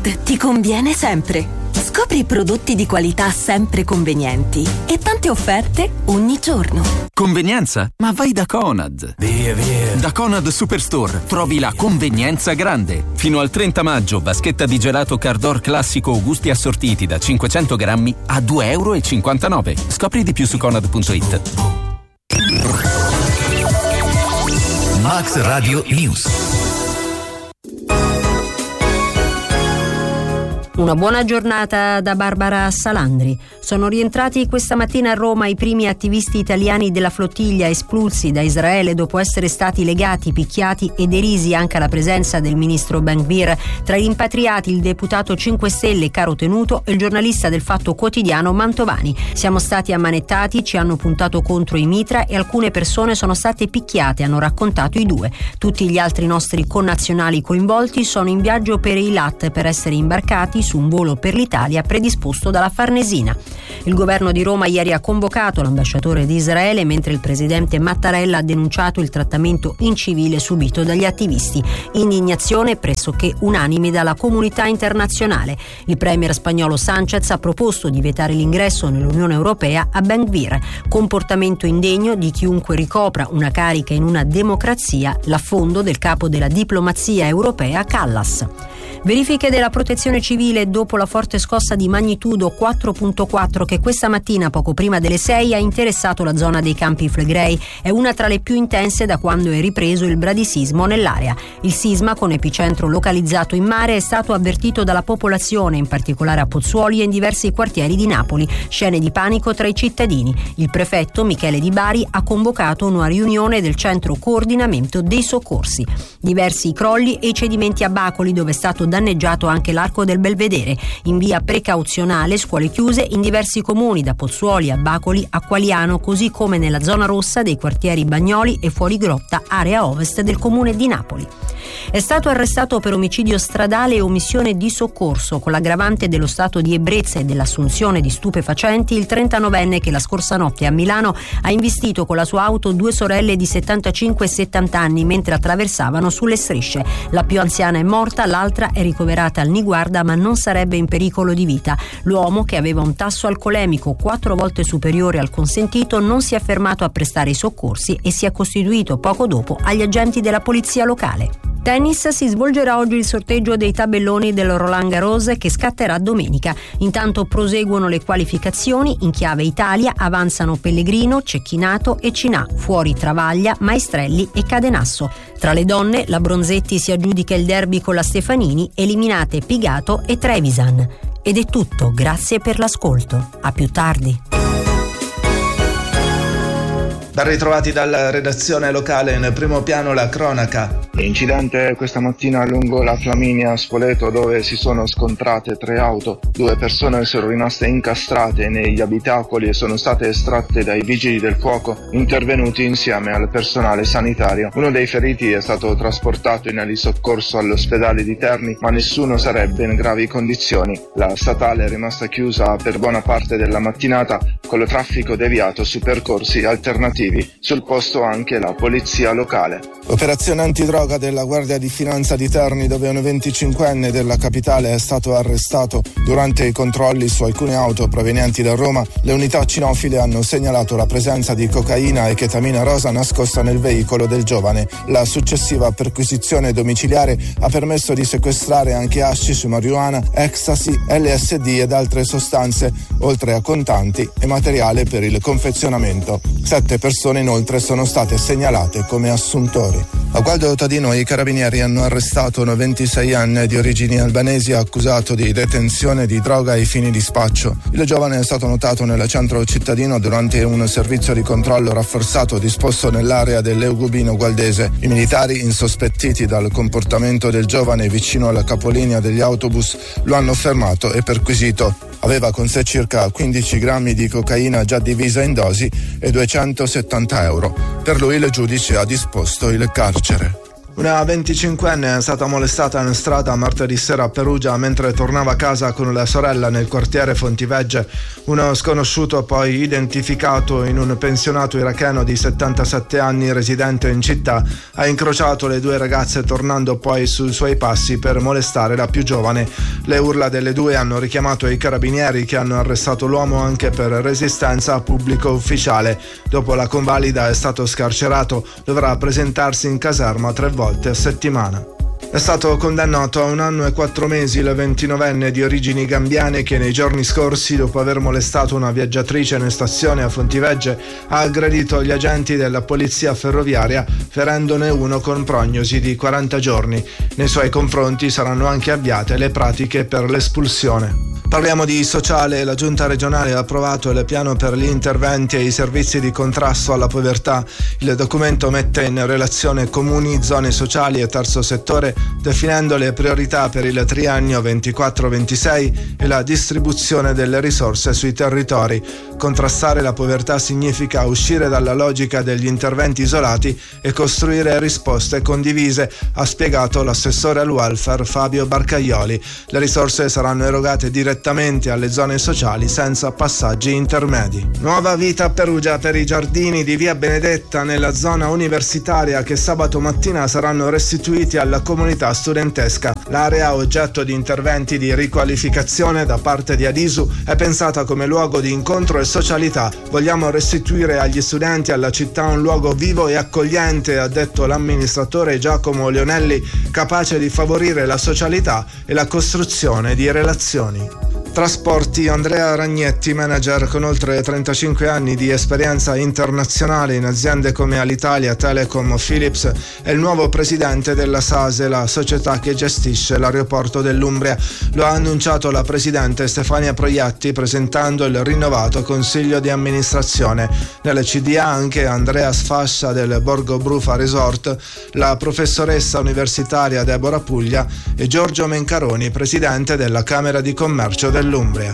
Conad ti conviene sempre. Scopri prodotti di qualità sempre convenienti e tante offerte ogni giorno. Convenienza? Ma vai da Conad. Via. Da Conad Superstore trovi la convenienza grande. Fino al 30 maggio vaschetta di gelato Cardor classico o gusti assortiti da 500 grammi a €2,59. Scopri di più su Conad.it. Max Radio News. Una buona giornata da Barbara Salandri. Sono rientrati questa mattina a Roma i primi attivisti italiani della flottiglia espulsi da Israele dopo essere stati legati, picchiati e derisi, anche alla presenza del ministro Ben-Gvir. Tra i rimpatriati il deputato 5 Stelle Caro Tenuto e il giornalista del Fatto Quotidiano Mantovani. Siamo stati ammanettati, ci hanno puntato contro i mitra e alcune persone sono state picchiate, hanno raccontato i due. Tutti gli altri nostri connazionali coinvolti sono in viaggio per Eilat per essere imbarcati su un volo per l'Italia predisposto dalla Farnesina. Il governo di Roma ieri ha convocato l'ambasciatore di Israele, mentre il presidente Mattarella ha denunciato il trattamento incivile subito dagli attivisti. Indignazione pressoché unanime dalla comunità internazionale. Il premier spagnolo Sánchez ha proposto di vietare l'ingresso nell'Unione Europea a Ben-Gvir. Comportamento indegno di chiunque ricopra una carica in una democrazia, l'affondo del capo della diplomazia europea Kallas. Verifiche della protezione civile dopo la forte scossa di magnitudo 4.4 che questa mattina, poco prima delle 6, ha interessato la zona dei Campi Flegrei. È una tra le più intense da quando è ripreso il bradisismo nell'area. Il sisma, con epicentro localizzato in mare, è stato avvertito dalla popolazione, in particolare a Pozzuoli e in diversi quartieri di Napoli. Scene di panico tra i cittadini. Il prefetto Michele Di Bari ha convocato una riunione del centro coordinamento dei soccorsi. Diversi i crolli e i cedimenti a Bacoli, dove è stato danneggiato anche l'arco del Belvedere. In via precauzionale scuole chiuse in diversi comuni, da Pozzuoli a Bacoli a Qualiano, così come nella zona rossa dei quartieri Bagnoli e Fuorigrotta, area ovest del comune di Napoli. È stato arrestato per omicidio stradale e omissione di soccorso, con l'aggravante dello stato di ebbrezza e dell'assunzione di stupefacenti, il 39enne che la scorsa notte a Milano ha investito con la sua auto due sorelle di 75 e 70 anni mentre attraversavano sulle strisce. La più anziana è morta, l'altra è ricoverata al Niguarda ma non sarebbe in pericolo di vita. L'uomo, che aveva un tasso alcolemico 4 volte superiore al consentito, non si è fermato a prestare i soccorsi e si è costituito poco dopo agli agenti della polizia locale. Tennis, si svolgerà oggi il sorteggio dei tabelloni del Roland Garros che scatterà domenica. Intanto proseguono le qualificazioni. In chiave Italia avanzano Pellegrino, Cecchinato e Cinà, fuori Travaglia, Maestrelli e Cadenasso. Tra le donne la Bronzetti si aggiudica il derby con la Stefanini, eliminate Pigato e Trevisan. Ed è tutto, grazie per l'ascolto. A più tardi. Ben ritrovati dalla redazione locale, in primo piano la cronaca. Incidente questa mattina lungo la Flaminia a Spoleto, dove si sono scontrate 3 auto. 2 persone sono rimaste incastrate negli abitacoli e sono state estratte dai vigili del fuoco intervenuti insieme al personale sanitario. Uno dei feriti è stato trasportato in elisoccorso all'ospedale di Terni, ma nessuno sarebbe in gravi condizioni. La statale è rimasta chiusa per buona parte della mattinata, con il traffico deviato su percorsi alternativi. Sul posto anche la polizia locale. Operazione antidroga della Guardia di Finanza di Terni, dove un 25enne della capitale è stato arrestato. Durante i controlli su alcune auto provenienti da Roma, le unità cinofile hanno segnalato la presenza di cocaina e chetamina rosa nascosta nel veicolo del giovane. La successiva perquisizione domiciliare ha permesso di sequestrare anche hashish, marijuana, ecstasy, LSD ed altre sostanze, oltre a contanti e materiale per il confezionamento. 7 persone inoltre sono state segnalate come assuntori. A Gualdo Tadino i carabinieri hanno arrestato un 26enne di origini albanesi accusato di detenzione di droga ai fini di spaccio. Il giovane è stato notato nel centro cittadino durante un servizio di controllo rafforzato disposto nell'area dell'Eugubino gualdese. I militari, insospettiti dal comportamento del giovane vicino alla capolinea degli autobus, lo hanno fermato e perquisito. Aveva con sé circa 15 grammi di cocaina già divisa in dosi e 270 euro. Per lui il giudice ha disposto il carcere. Una 25enne è stata molestata in strada martedì sera a Perugia mentre tornava a casa con la sorella nel quartiere Fontivegge. Uno sconosciuto, poi identificato in un pensionato iracheno di 77 anni residente in città, ha incrociato le due ragazze tornando poi sui suoi passi per molestare la più giovane. Le urla delle due hanno richiamato i carabinieri, che hanno arrestato l'uomo anche per resistenza a pubblico ufficiale. Dopo la convalida è stato scarcerato, dovrà presentarsi in caserma 3 volte a settimana. È stato condannato a 1 anno e 4 mesi il 29enne di origini gambiane che nei giorni scorsi, dopo aver molestato una viaggiatrice in stazione a Fontivegge, ha aggredito gli agenti della polizia ferroviaria, ferendone uno con prognosi di 40 giorni. Nei suoi confronti saranno anche avviate le pratiche per l'espulsione. Parliamo di sociale. La Giunta regionale ha approvato il piano per gli interventi e i servizi di contrasto alla povertà. Il documento mette in relazione comuni, zone sociali e terzo settore, definendo le priorità per il triennio 24-26 e la distribuzione delle risorse sui territori. Contrastare la povertà significa uscire dalla logica degli interventi isolati e costruire risposte condivise, ha spiegato l'assessore al welfare Fabio Barcaioli. Le risorse saranno erogate direttamente alle zone sociali senza passaggi intermedi. Nuova vita a Perugia per i giardini di Via Benedetta nella zona universitaria, che sabato mattina saranno restituiti alla comunità studentesca. L'area, oggetto di interventi di riqualificazione da parte di Adisu, è pensata come luogo di incontro e socialità. Vogliamo restituire agli studenti e alla città un luogo vivo e accogliente, ha detto l'amministratore Giacomo Leonelli, capace di favorire la socialità e la costruzione di relazioni. Trasporti. Andrea Ragnetti, manager con oltre 35 anni di esperienza internazionale in aziende come Alitalia, Telecom o Philips, è il nuovo presidente della SASE, la società che gestisce l'aeroporto dell'Umbria. Lo ha annunciato la presidente Stefania Proietti presentando il rinnovato consiglio di amministrazione. Nelle CDA anche Andrea Sfascia del Borgo Brufa Resort, la professoressa universitaria Deborah Puglia e Giorgio Mencaroni, presidente della Camera di Commercio dell'Umbria.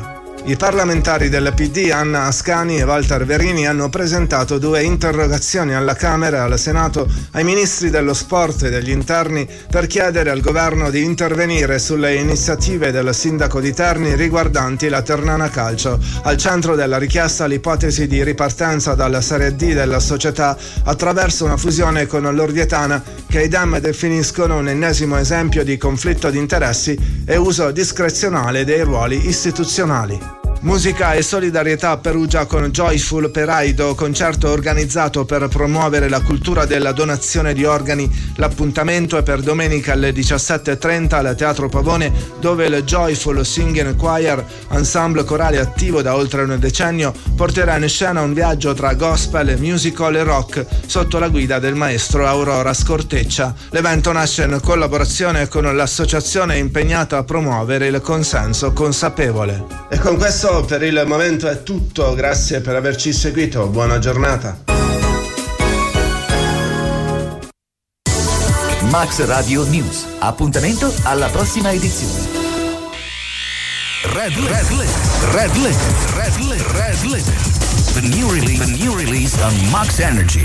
I parlamentari del PD Anna Ascani e Walter Verini hanno presentato 2 interrogazioni alla Camera e al Senato ai ministri dello sport e degli interni per chiedere al governo di intervenire sulle iniziative del sindaco di Terni riguardanti la Ternana Calcio. Al centro della richiesta l'ipotesi di ripartenza dalla Serie D della società attraverso una fusione con l'Orvietana, che i Dem definiscono un ennesimo esempio di conflitto di interessi e uso discrezionale dei ruoli istituzionali. Musica e solidarietà a Perugia con Joyful Peraido, concerto organizzato per promuovere la cultura della donazione di organi. L'appuntamento è per domenica alle 17:30 al Teatro Pavone, dove il Joyful Singing Choir, ensemble corale attivo da oltre un decennio, porterà in scena un viaggio tra gospel, musical e rock sotto la guida del maestro Aurora Scorteccia. L'evento nasce in collaborazione con l'associazione impegnata a promuovere il consenso consapevole. E con questo per il momento è tutto, grazie per averci seguito, buona giornata. Max Radio News, appuntamento alla prossima edizione. Red Lit. The new release on Max Energy.